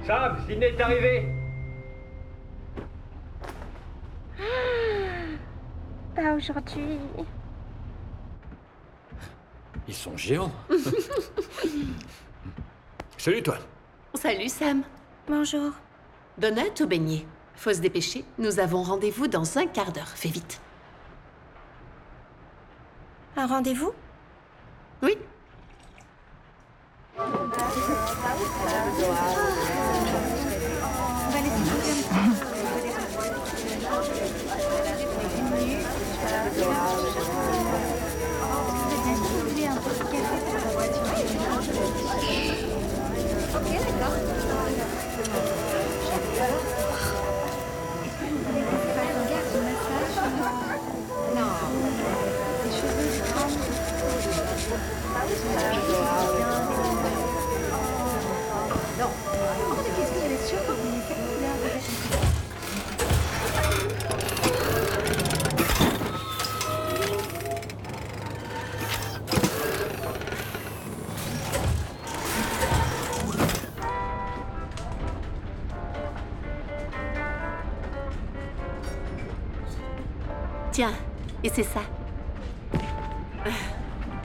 Sam, Sydney est arrivé. Pas aujourd'hui. Ils sont géants. Salut toi. Salut Sam. Bonjour. Donut ou beignet? Faut se dépêcher, nous avons rendez-vous dans un quart d'heure. Fais vite. Un rendez-vous? Oui. Tiens, et c'est ça.